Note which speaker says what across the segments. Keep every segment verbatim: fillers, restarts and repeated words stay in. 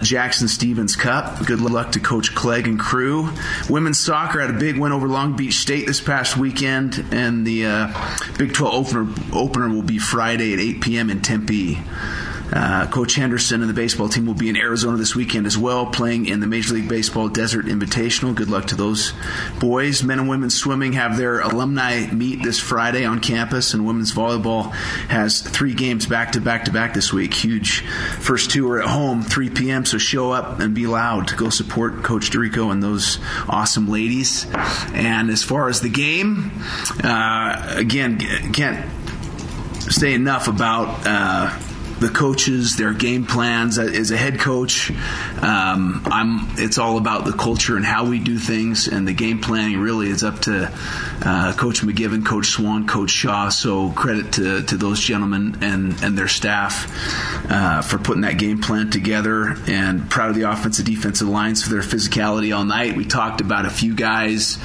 Speaker 1: Jackson Stevens Cup. Good luck to Coach Clegg and crew. Women's soccer had a big win over Long Beach State this past weekend, and the uh, Big twelve opener, opener will be Friday at eight p.m. in Tempe. Uh, Coach Henderson and the baseball team will be in Arizona this weekend as well, playing in the Major League Baseball Desert Invitational. Good luck to those boys. Men and women's swimming have their alumni meet this Friday on campus, and women's volleyball has three games back-to-back-to-back this week. Huge. First two are at home, three p.m., so show up and be loud to go support Coach DeRico and those awesome ladies. And as far as the game, uh, again, can't say enough about uh, the coaches, their game plans. As a head coach, um, I'm. It's all about the culture and how we do things, and the game planning really is up to uh, Coach McGiven, Coach Swan, Coach Shaw. So credit to, to those gentlemen and, and their staff uh, for putting that game plan together, and proud of the offensive defensive lines for their physicality all night. We talked about a few guys,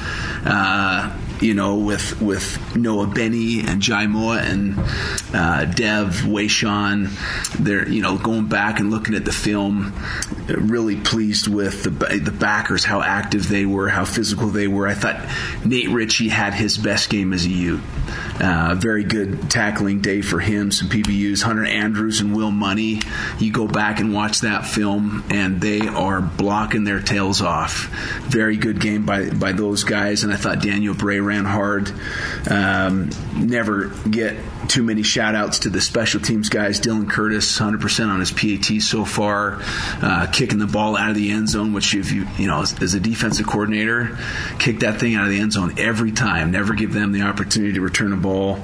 Speaker 1: uh, you know, with with Noah Benny and Jai Moa and uh, Dev Wayshawn. They're, you know, going back and looking at the film, really pleased with the the backers, how active they were, how physical they were. I thought Nate Ritchie had his best game as a Ute. Uh, very good tackling day for him. Some P B Us. Hunter Andrews and Will Money. You go back and watch that film, and they are blocking their tails off. Very good game by by those guys. And I thought Daniel Bray ran hard. Um, never get too many shout-outs to the special teams guys. Dylan Curtis, one hundred percent on his P A T so far, uh, kicking the ball out of the end zone, which if you, you know, as, as a defensive coordinator, kick that thing out of the end zone every time. Never give them the opportunity to return a ball.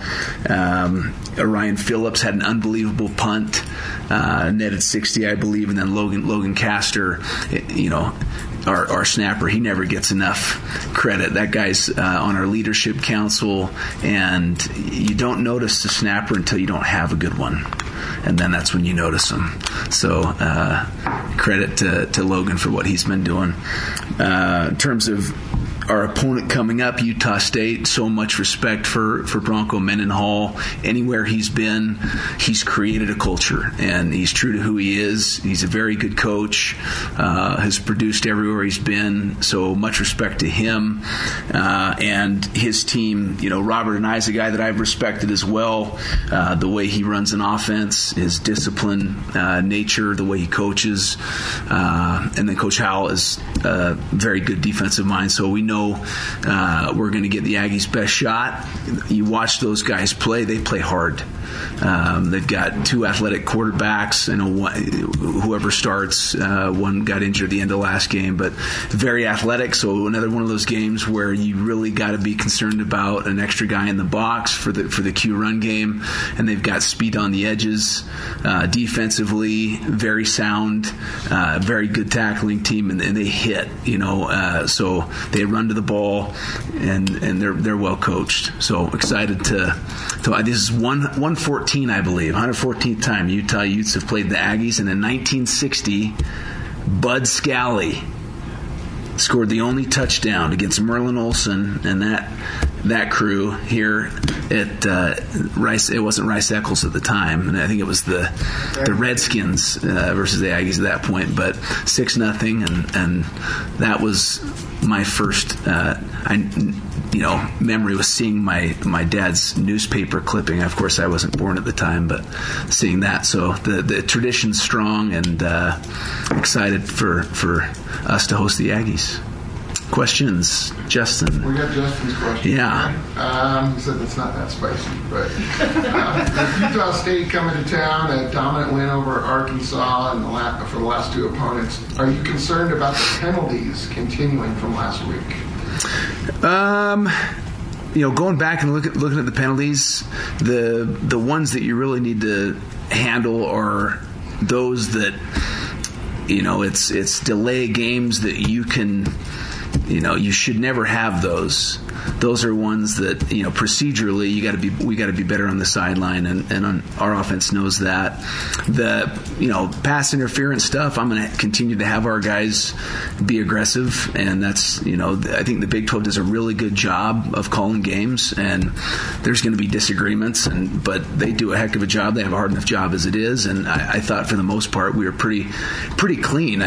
Speaker 1: Um, Orion Phillips had an unbelievable punt, uh, netted sixty, I believe, and then Logan Logan Castor, you know, Our, our snapper, he never gets enough credit. That guy's uh, on our leadership council, and you don't notice the snapper until you don't have a good one, and then that's when you notice him. So uh, credit to, to Logan for what he's been doing. Uh, in terms of our opponent coming up, Utah State, so much respect for, for Bronco Mendenhall. Anywhere he's been, he's created a culture, and he's true to who he is. He's a very good coach, uh, has produced everywhere he's been, so much respect to him. Uh, and his team, you know, Robert and I is a guy that I've respected as well. Uh, the way he runs an offense, his discipline, uh, nature, the way he coaches. Uh, and then Coach Howell is a very good defensive mind, so we know Uh, we're going to get the Aggies' best shot. You watch those guys play; they play hard. Um, they've got two athletic quarterbacks. I know one, whoever starts, uh, one got injured at the end of last game, but very athletic. So another one of those games where you really got to be concerned about an extra guy in the box for the for the Q run game. And they've got speed on the edges. Uh, defensively, very sound, uh, very good tackling team, and, and they hit. You know, uh, so they run to the ball, and and they're they're well coached. So excited to. So this is one one fourteen, I believe, one hundred fourteenth time Utah Utes have played the Aggies, and in nineteen sixty, Bud Scally scored the only touchdown against Merlin Olsen and that that crew here at uh, Rice. It wasn't Rice Eccles at the time, and I think it was the the Redskins uh, versus the Aggies at that point. But six nothing, and and that was my first. Uh, I. You know, memory was seeing my, my dad's newspaper clipping. Of course, I wasn't born at the time, but seeing that. So the, the tradition's strong, and uh, excited for for us to host the Aggies. Questions, Justin?
Speaker 2: We got Justin's question.
Speaker 1: Yeah.
Speaker 2: Um, he said it's not that spicy, but uh, Utah State coming to town, a dominant win over Arkansas in the la- for the last two opponents. Are you concerned about the penalties continuing from last week?
Speaker 1: Um, you know, going back and look at, looking at the penalties, the the ones that you really need to handle are those that, you know, it's it's delay games that you can, you know, you should never have those. Those are ones that, you know, procedurally you got to be we got to be better on the sideline, and, and on, our offense knows that. The, you know, pass interference stuff, I'm going to continue to have our guys be aggressive, and that's, you know, I think the Big twelve does a really good job of calling games, and there's going to be disagreements, and but they do a heck of a job. They have a hard enough job as it is, and I, I thought for the most part we were pretty pretty clean. I,